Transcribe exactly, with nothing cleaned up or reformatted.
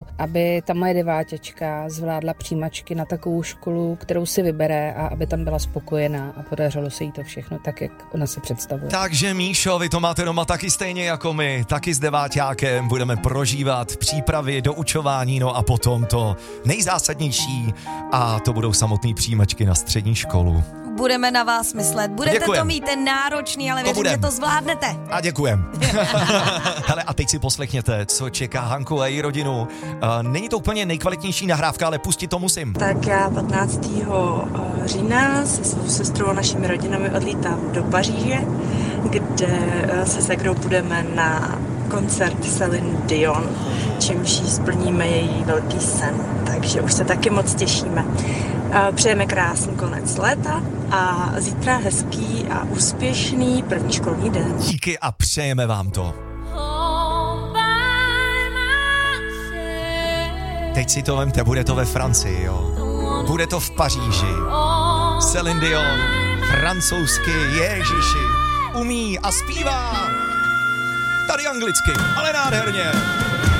aby ta moje deváťačka zvládla přijímačky na takovou školu, kterou si vybere a aby tam byla spokojená a podařilo se jí to všechno tak, jak ona se představuje. Takže Míšo, vy to máte doma taky stejně jako my, taky s deváťákem budeme prožívat přípravy, doučování, no a potom to nejzásadnější a to budou samotné přijímačky na střední školu. Budeme na vás myslet, budete Děkujem. to mít ten náročný, ale To věřím, budem. že to zvládnete. A děkujem. Hele, a teď si poslechněte, co čeká Hanku a její rodinu. Uh, není to úplně nejkvalitnější nahrávka, ale pustit to musím. Tak já patnáctého října se svou sestrou a našimi rodinami odlítám do Paříže, kde se segrou půjdeme na koncert Celine Dion, čímž jí splníme její velký sen. Takže už se taky moc těšíme. Přejeme krásný konec léta a zítra hezký a úspěšný první školní den. Díky a přejeme vám to. Teď si to vemte, bude to ve Francii, jo. Bude to v Paříži. Celine Dion, francouzsky, ježiši, umí a zpívá. Tady anglicky, ale nádherně.